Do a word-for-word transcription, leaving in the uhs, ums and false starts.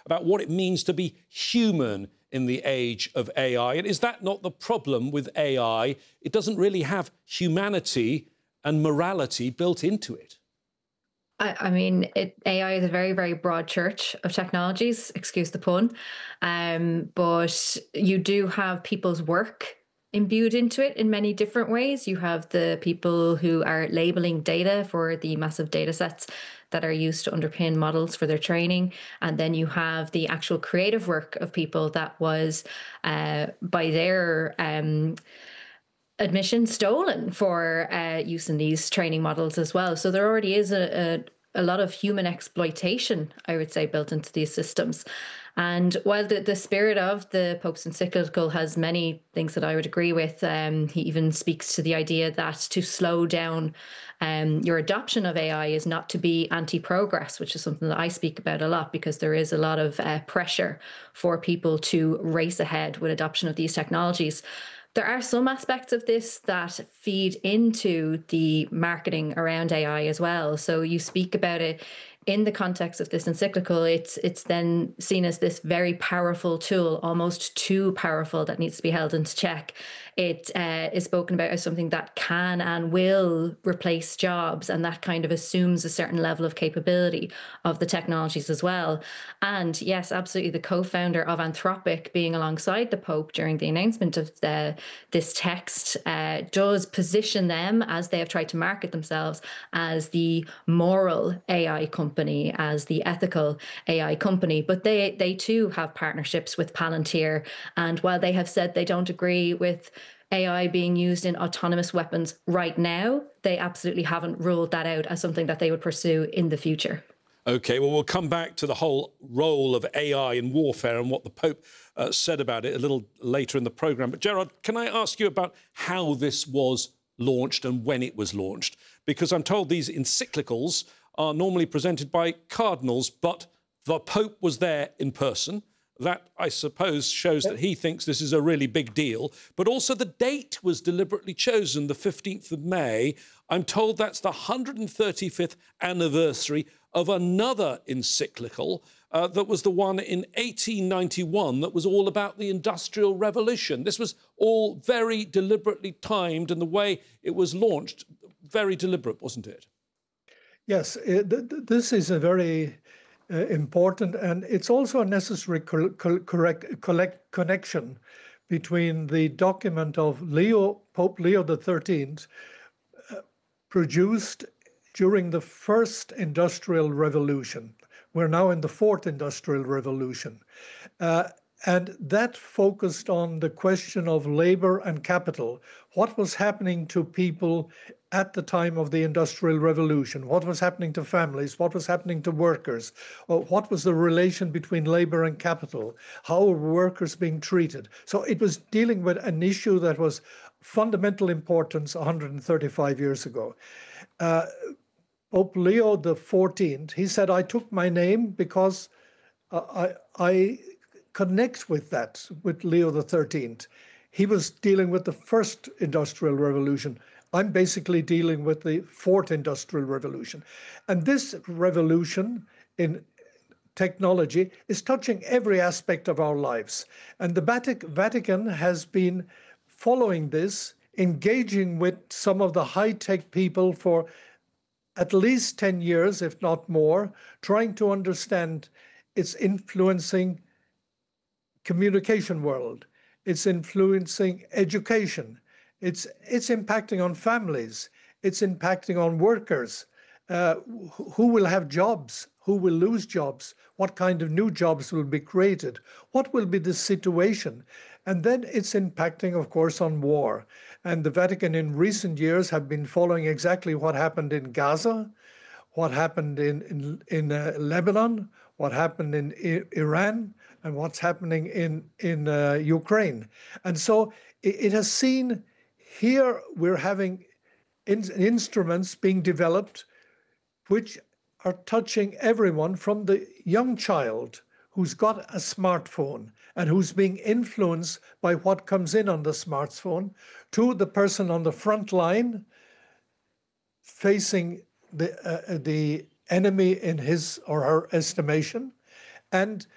about what it means to be human in the age of A I. And is that not the problem with A I? It doesn't really have humanity and morality built into it. I, I mean, it, A I is a very, very broad church of technologies, excuse the pun. Um, but you do have people's work imbued into it in many different ways. You have the people who are labeling data for the massive data sets that are used to underpin models for their training. And then you have the actual creative work of people that was, uh, by their um, admission, stolen for uh, use in these training models as well. So there already is a, a a lot of human exploitation, I would say, built into these systems. And while the, the spirit of the Pope's encyclical has many things that I would agree with, um, he even speaks to the idea that to slow down um, your adoption of A I is not to be anti-progress, which is something that I speak about a lot, because there is a lot of uh, pressure for people to race ahead with adoption of these technologies. There are some aspects of this that feed into the marketing around A I as well. So you speak about it in the context of this encyclical. It's it's then seen as this very powerful tool, almost too powerful, that needs to be held into check. It uh, is spoken about as something that can and will replace jobs, and that kind of assumes a certain level of capability of the technologies as well. And yes, absolutely, the co-founder of Anthropic being alongside the Pope during the announcement of the, this text uh, does position them, as they have tried to market themselves, as the moral A I company, as the ethical A I company. But they, they too have partnerships with Palantir. And while they have said they don't agree with A I being used in autonomous weapons right now, they absolutely haven't ruled that out as something that they would pursue in the future. OK, well, we'll come back to the whole role of A I in warfare and what the Pope uh, said about it a little later in the programme. But, Gerard, can I ask you about how this was launched and when it was launched? Because I'm told these encyclicals are normally presented by cardinals, but the Pope was there in person. That, I suppose, shows that he thinks this is a really big deal. But also the date was deliberately chosen, the fifteenth of May. I'm told that's the one hundred thirty-fifth anniversary of another encyclical uh, that was the one in eighteen ninety-one that was all about the Industrial Revolution. This was all very deliberately timed, and the way it was launched, very deliberate, wasn't it? Yes, it, th th this is a very uh, important, and it's also a necessary co co correct collect connection between the document of Leo, Pope Leo the thirteenth, uh, produced during the first industrial revolution. We're now in the fourth industrial revolution. Uh, and that focused on the question of labor and capital. What was happening to people at the time of the Industrial Revolution? What was happening to families? What was happening to workers? Or what was the relation between labor and capital? How were workers being treated? So it was dealing with an issue that was fundamental importance one hundred thirty-five years ago. Uh, Pope Leo the fourteenth, he said, I took my name because uh, I, I connect with that, with Leo the thirteenth. He was dealing with the first industrial revolution. I'm basically dealing with the fourth industrial revolution. And this revolution in technology is touching every aspect of our lives. And the Vatican has been following this, engaging with some of the high-tech people for at least ten years, if not more, trying to understand it's influencing communication world, it's influencing education, it's, it's impacting on families, it's impacting on workers, uh, who will have jobs, who will lose jobs, what kind of new jobs will be created, what will be the situation. And then it's impacting, of course, on war. And the Vatican in recent years have been following exactly what happened in Gaza, what happened in, in, in uh, Lebanon, what happened in I Iran, and what's happening in, in uh, Ukraine. And so it, it has seen, here we're having in, instruments being developed which are touching everyone, from the young child who's got a smartphone and who's being influenced by what comes in on the smartphone, to the person on the front line facing the, uh, the enemy in his or her estimation, and